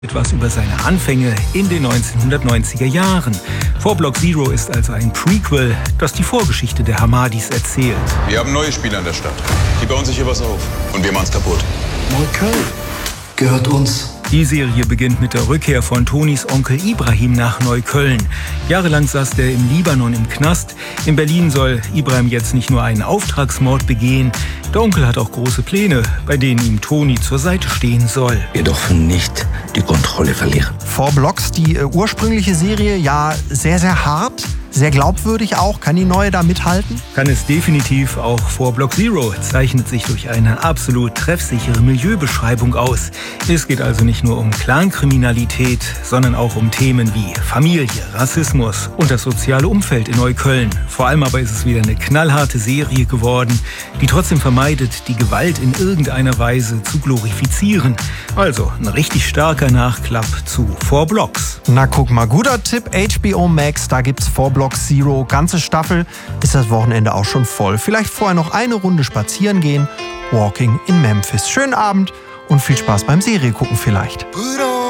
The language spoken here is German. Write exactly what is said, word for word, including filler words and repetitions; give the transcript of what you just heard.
Etwas über seine Anfänge in den neunzehnhundertneunziger Jahren. Four Block Zero ist also ein Prequel, das die Vorgeschichte der Hamadis erzählt. Wir haben neue Spieler in der Stadt. Die bauen sich hier was auf. Und wir machen's kaputt. Neukölln gehört uns. Die Serie beginnt mit der Rückkehr von Tonys Onkel Ibrahim nach Neukölln. Jahrelang saß der im Libanon im Knast. In Berlin soll Ibrahim jetzt nicht nur einen Auftragsmord begehen. Der Onkel hat auch große Pläne, bei denen ihm Tony zur Seite stehen soll. Wir dürfen nicht die Kontrolle verlieren. Four Blocks, die äh, ursprüngliche Serie, ja sehr, sehr hart. Sehr glaubwürdig auch. Kann die neue da mithalten? Kann es definitiv. Auch Four Block Zero zeichnet sich durch eine absolut treffsichere Milieubeschreibung aus. Es geht also nicht nur um Clankriminalität, sondern auch um Themen wie Familie, Rassismus und das soziale Umfeld in Neukölln. Vor allem aber ist es wieder eine knallharte Serie geworden, die trotzdem vermeidet, die Gewalt in irgendeiner Weise zu glorifizieren. Also ein richtig starker Nachklapp zu Four Blocks. Na guck mal, guter Tipp, H B O Max, da gibt's Four Blocks Zero, ganze Staffel, ist das Wochenende auch schon voll. Vielleicht vorher noch eine Runde spazieren gehen, Walking in Memphis. Schönen Abend und viel Spaß beim Serie gucken vielleicht.